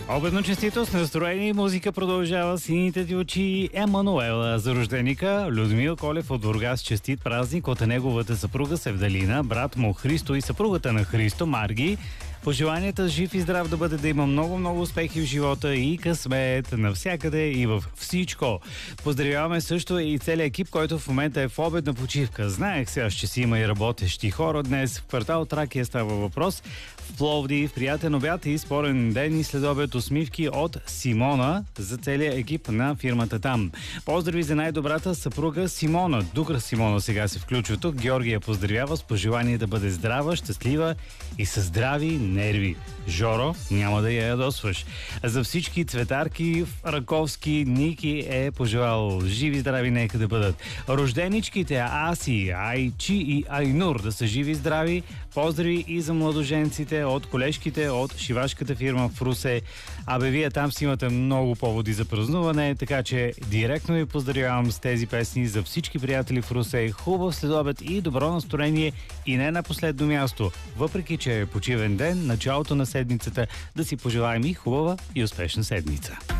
Обедно честитост, настроение и музика продължава сините ти очи. Емануела за рожденика, Людмил Колев от Бургас, честит празник от неговата съпруга Севдалина, брат му Христо и съпругата на Христо, Марги. Пожеланията жив и здрав да бъде, да има много успехи в живота и късмет навсякъде и във всичко. Поздравяваме също и целият екип, който в момента е в обедна почивка. Знаех сега, че си има и работещи хора днес. В квартал Тракия става въпрос. В Пловдив приятен обяд и спорен ден и следобед усмивки от Симона за целия екип на фирмата там. Поздрави за най-добрата съпруга Симона. Дугра Симона сега се включва тук. Георгия поздравява с пожелание да бъде здрава, щастлива и със здрави нерви. Жоро, няма да я ядосваш. За всички цветарки в Раковски Ники е пожелал живи здрави нека да бъдат. Рожденичките Аси, Айчи и Айнур да са живи здрави. Поздрави и за младоженците от колежките от шивашката фирма в Русе. Абе, вие там си имате много поводи за празнуване, така че директно ви поздравявам с тези песни за всички приятели в Русе. Хубав следобед и добро настроение и не на последно място. Въпреки, че е почивен ден, началото на седмицата, да си пожелаем и хубава и успешна седмица.